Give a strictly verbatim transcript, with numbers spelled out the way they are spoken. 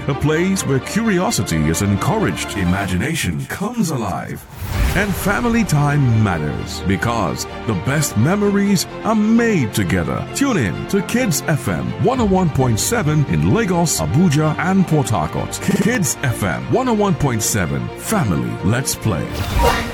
a place where curiosity is encouraged, imagination comes alive, and family time matters because the best memories are made together. Tune in to Kids F M one oh one point seven in Lagos, Abuja, and Port Harcourt. Kids F M one oh one point seven. Family, let's play.